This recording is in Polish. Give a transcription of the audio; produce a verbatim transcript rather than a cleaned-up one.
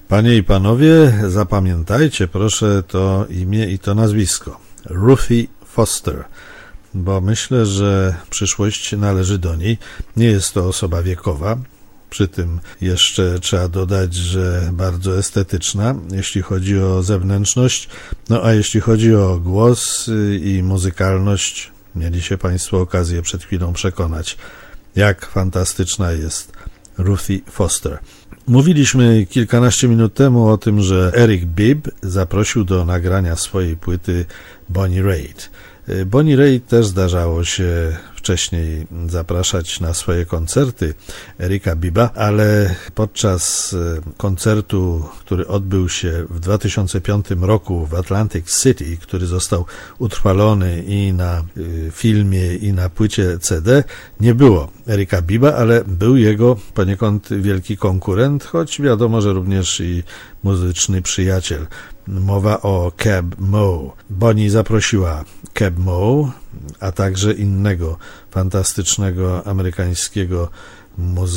Panie i panowie, zapamiętajcie proszę to imię i to nazwisko. Ruthie Foster, bo myślę, że przyszłość należy do niej. Nie jest to osoba wiekowa, przy tym jeszcze trzeba dodać, że bardzo estetyczna, jeśli chodzi o zewnętrzność, no a jeśli chodzi o głos i muzykalność, mieli się państwo okazję przed chwilą przekonać, jak fantastyczna jest Ruthie Foster. Mówiliśmy kilkanaście minut temu o tym, że Eric Bibb zaprosił do nagrania swojej płyty Bonnie Raitt. Bonnie Raitt też zdarzało się wcześniej zapraszać na swoje koncerty Erika Bibba, ale podczas koncertu, który odbył się w dwa tysiące piątym roku w Atlantic City, który został utrwalony i na filmie, i na płycie C D, nie było Erika Bibba, ale był jego poniekąd wielki konkurent, choć wiadomo, że również i muzyczny przyjaciel. Mowa o Keb Mo. Bonnie zaprosiła Keb Mo, a także innego fantastycznego amerykańskiego muzyka.